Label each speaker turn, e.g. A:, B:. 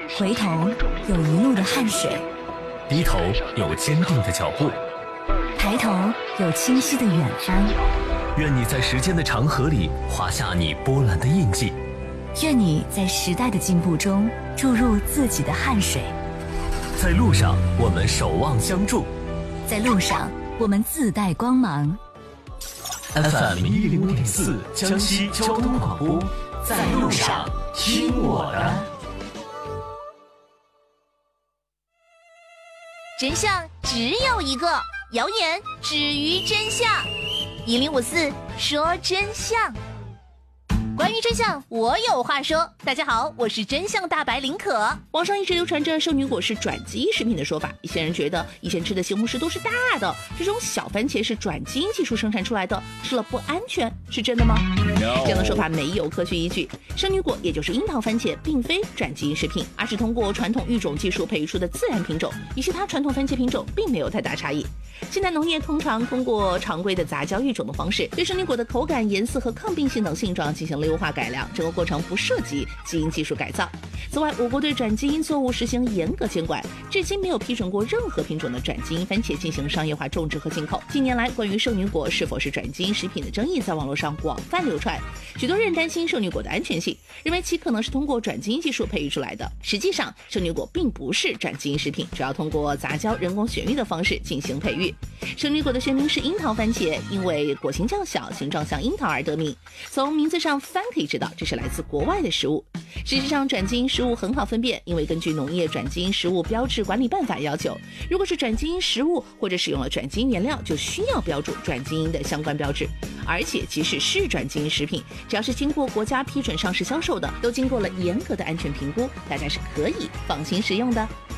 A: 回头有一路的汗水，
B: 低头有坚定的脚步，
A: 抬头有清晰的远方。
B: 愿你在时间的长河里画下你波澜的印记，
A: 愿你在时代的进步中注入自己的汗水。
B: 在路上我们守望相助，
A: 在路上我们自带光芒。
B: FM105.4江西交通广播，在路上听我的。
C: 真相只有一个，谣言止于真相。1054说真相。关于真相，我有话说。大家好，我是真相大白林可。网上一直流传着圣女果是转基因食品的说法，一些人觉得以前吃的西红柿都是大的，这种小番茄是转基因技术生产出来的，吃了不安全，是真的吗？ 这样的说法没有科学依据。圣女果也就是樱桃番茄，并非转基因食品，而是通过传统育种技术培育出的自然品种，与其他传统番茄品种并没有太大差异。现代农业通常通过常规的杂交育种的方式，对圣女果的口感、颜色和抗病性等性状进行了优化改良，整个过程不涉及基因技术改造。此外，我国对转基因作物实行严格监管，至今没有批准过任何品种的转基因番茄进行商业化种植和进口。近年来，关于圣女果是否是转基因食品的争议在网络上广泛流传，许多人担心圣女果的安全性，认为其可能是通过转基因技术培育出来的。实际上，圣女果并不是转基因食品，主要通过杂交、人工选育的方式进行培育。圣女果的学名是樱桃番茄，因为果形较小，形状像樱桃而得名。从名字上番可以知道，这是来自国外的食物。事实上，转基因食物很好分辨，因为根据农业转基因食物标志管理办法要求，如果是转基因食物或者使用了转基因原料，就需要标注转基因的相关标志。而且，即使是转基因食品，只要是经过国家批准上市销售的，都经过了严格的安全评估，大家是可以放心食用的。